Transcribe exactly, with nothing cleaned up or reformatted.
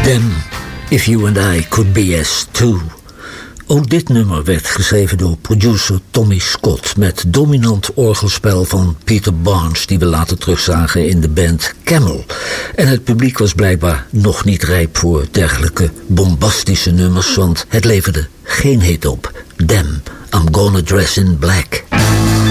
Damn, if you and I could be as two. Ook dit nummer werd geschreven door producer Tommy Scott met dominant orgelspel van Peter Barnes, die we later terugzagen in de band Camel. En het publiek was blijkbaar nog niet rijp voor dergelijke bombastische nummers, want het leverde geen hit op. Damn, I'm gonna dress in black.